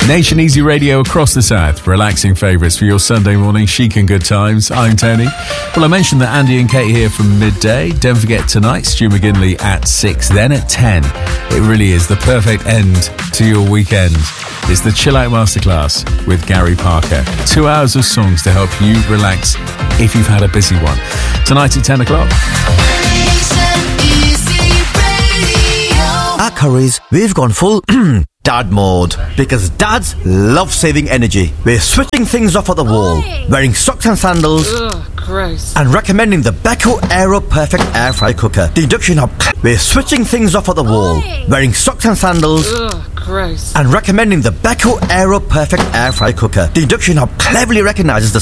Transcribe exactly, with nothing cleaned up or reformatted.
Nation Easy Radio across the South, relaxing favourites for your Sunday morning, chic and good times. I'm Tony. Well, I mentioned that Andy and Kate here from midday. Don't forget tonight, Stu McGinley at six, then at ten. It really is the perfect end to your weekend. It's the Chill Out Masterclass with Gary Parker. Two hours of songs to help you relax if you've had a busy one. Tonight at ten o'clock. At Curry's, we've gone full dad mode because dads love saving energy. We're switching things off at the wall, wearing socks and sandals. Ugh, gross. And recommending the Beko Aero Perfect Air Fry Cooker. The induction hob. We're switching things off at the wall, wearing socks and sandals. Ugh, gross. And recommending the Beko Aero Perfect Air Fry Cooker. The induction hob cleverly recognises the